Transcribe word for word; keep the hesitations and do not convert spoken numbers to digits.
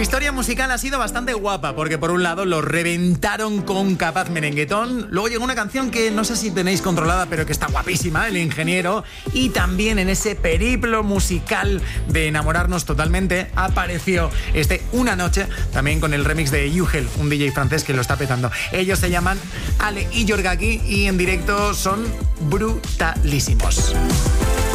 historia musical ha sido bastante guapa, porque por un lado lo reventaron con Capaz Merenguetón, luego llegó una canción que no sé si tenéis controlada, pero que está guapísima, El Ingeniero, y también en ese periplo musical de enamorarnos totalmente apareció este Una Noche, también con el remix de Yugel, un D J francés que lo está petando. Ellos se llaman Ale y Yorgaki y en directo son brutalísimos.